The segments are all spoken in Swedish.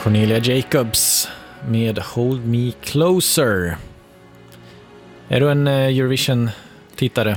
Cornelia Jacobs med Hold Me Closer. Är du en Eurovision-tittare?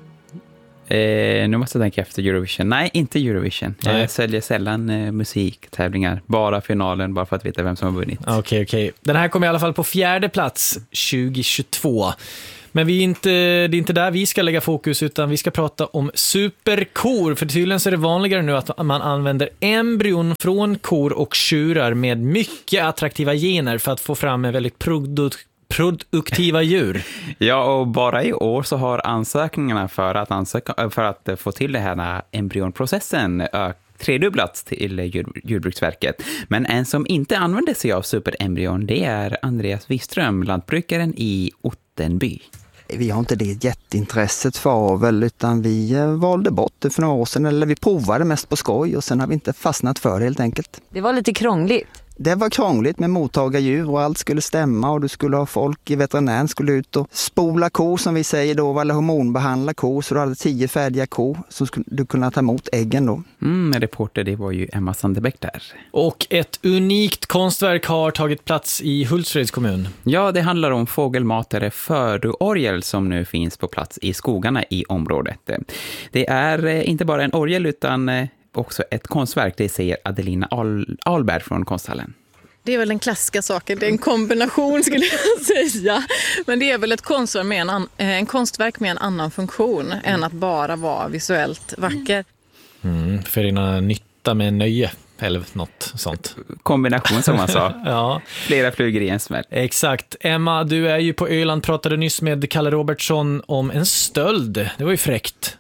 Nu måste jag tänka efter Eurovision. Nej, inte Eurovision. Nej. Jag säljer sällan musiktävlingar. Bara finalen, bara för att veta vem som har vunnit. Okej. Den här kommer i alla fall på 4:e plats 2022. Men det är inte där vi ska lägga fokus, utan vi ska prata om superkor. För tydligen så är det vanligare nu att man använder embryon från kor och tjurar med mycket attraktiva gener för att få fram en väldigt produktiva djur. Ja, och bara i år så har ansökningarna för att få till det här embryonprocessen tredubblats till Jordbruksverket. Men en som inte använder sig av superembryon, det är Andreas Wiström, lantbrukaren i Ottenby. Vi har inte det jätteintresset för avel, utan vi valde bort det för några år sedan, eller vi provade mest på skoj och sen har vi inte fastnat för det helt enkelt. Det var lite krångligt. Det var krångligt med mottagardjur och allt skulle stämma och du skulle ha folk i veterinären skulle ut och spola kor som vi säger då, eller hormonbehandla kor, så du hade 10 färdiga kor som skulle du kunna ta emot äggen då. Reporter, det var ju Emma Sandebäck där. Och ett unikt konstverk har tagit plats i Hultsfreds kommun. Ja, det handlar om fågelmatare födoorgel som nu finns på plats i skogarna i området. Det är inte bara en orgel utan också ett konstverk, det säger Adelina Alberg från konsthallen. Det är väl den klassiska saken, det är en kombination skulle jag säga. Men det är väl ett konstverk med en konstverk med en annan funktion än att bara vara visuellt vacker. För dina nytta med nöje eller något sånt. Kombination som man sa. Ja. Flera flugor i en smäll. Exakt. Emma, du är ju på Öland, pratade nyss med Kalle Robertsson om en stöld. Det var ju fräckt.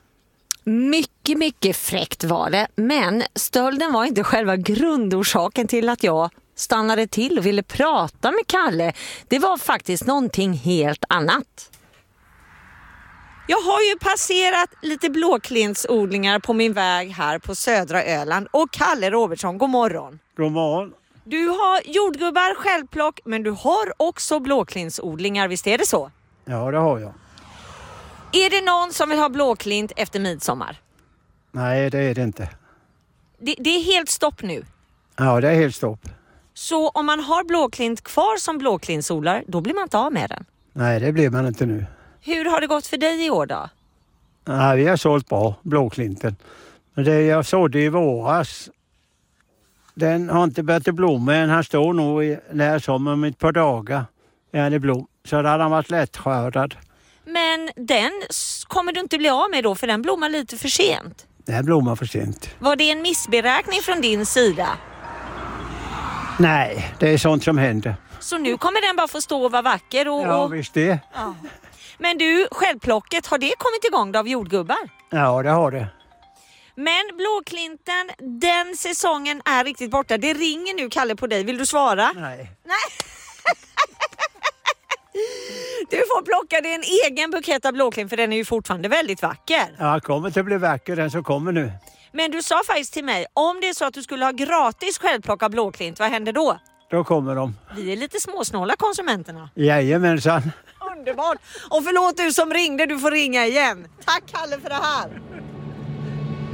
Mycket fräckt var det, men stölden var inte själva grundorsaken till att jag stannade till och ville prata med Kalle. Det var faktiskt någonting helt annat. Jag har ju passerat lite blåklintsodlingar på min väg här på södra Öland. Och Kalle Robertsson, god morgon. God morgon. Du har jordgubbar, självplock, men du har också blåklintsodlingar, visst är det så? Ja, det har jag. Är det någon som vill ha blåklint efter midsommar? Nej, det är det inte. Det är helt stopp nu. Ja, det är helt stopp. Så om man har blåklint kvar som blåklintsodlar, då blir man inte av med den? Nej, det blir man inte nu. Hur har det gått för dig i år då? Nej, vi har sålt bra, blåklinten. Men det jag sådde i våras, den har inte börjat blomma än. Han står nog när som om ett par dagar är det blom. Så där hade han varit lättskördad. Men den kommer du inte bli av med då, för den blommar lite för sent. Den blommar för sent. Var det en missberäkning från din sida? Nej, det är sånt som händer. Så nu kommer den bara få stå och vara vacker? Ja, visst det. Ja. Men du, självplocket, har det kommit igång då av jordgubbar? Ja, det har det. Men blåklinten, den säsongen är riktigt borta. Det ringer nu, Kalle, på dig. Vill du svara? Nej. Du får plocka dig en egen bukett av blåklint, för den är ju fortfarande väldigt vacker. Ja, kommer till att bli vacker den som kommer nu. Men du sa faktiskt till mig, om det är så att du skulle ha gratis självplock av blåklint, vad händer då? Då kommer de. Vi är lite småsnåla, konsumenterna. Jajamensan. Underbart. Och förlåt du som ringde, du får ringa igen. Tack Kalle för det här.